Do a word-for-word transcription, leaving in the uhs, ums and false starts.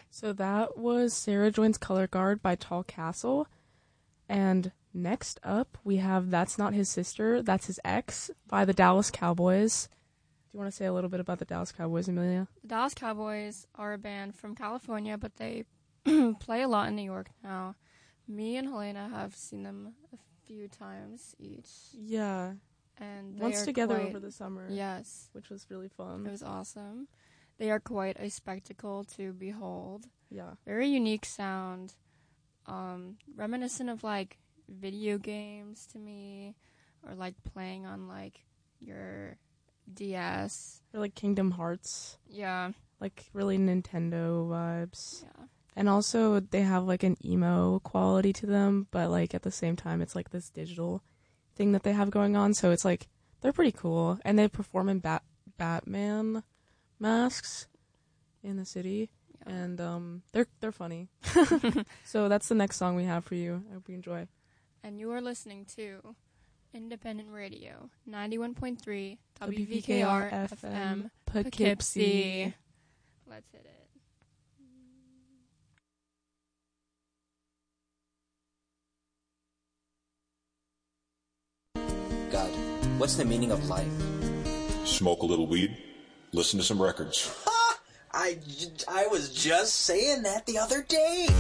So that was Sarah Joins Color Guard by Tall Castle. And next up, we have That's Not His Sister, That's His Ex by the Dallas Cowboys. Do you want to say a little bit about the Dallas Cowboys, Amelia? The Dallas Cowboys are a band from California, but they play a lot in New York now. Me and Helena have seen them a few times each. Yeah. And they Once are together quite, over the summer. Yes. Which was really fun. It was awesome. They are quite a spectacle to behold. Yeah. Very unique sound. Um, reminiscent of, like, video games to me. Or, like, playing on, like, your D S. Or, like, Kingdom Hearts. Yeah. Like, really Nintendo vibes. Yeah. And also, they have, like, an emo quality to them. But, like, at the same time, it's, like, this digital thing that they have going on. So it's, like, they're pretty cool. And they perform in Bat- Batman masks in the city. Yeah. And um, they're they're funny. So that's the next song we have for you. I hope you enjoy. And you are listening to Independent Radio, ninety-one point three W V K R F M, Poughkeepsie. Let's hit it. God, what's the meaning of life? Smoke a little weed, listen to some records. Ha! I, I was just saying that the other day.